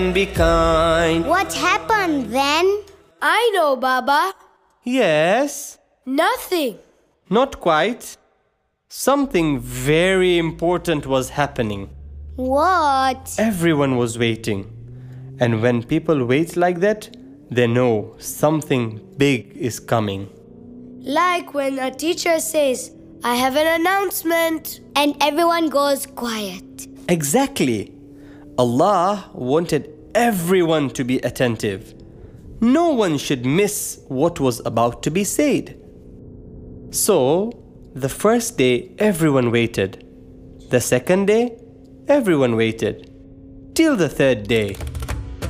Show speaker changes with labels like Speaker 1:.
Speaker 1: Be kind.
Speaker 2: What happened then?
Speaker 3: I know, Baba.
Speaker 1: Yes?
Speaker 3: Nothing.
Speaker 1: Not quite. Something very important was happening.
Speaker 2: What?
Speaker 1: Everyone was waiting. And when people wait like that, they know something big is coming.
Speaker 3: Like when a teacher says, I have an announcement.
Speaker 2: And everyone goes quiet.
Speaker 1: Exactly. Allah wanted everyone to be attentive. No one should miss what was about to be said. So, the first day everyone waited. The second day, everyone waited. Till the third day.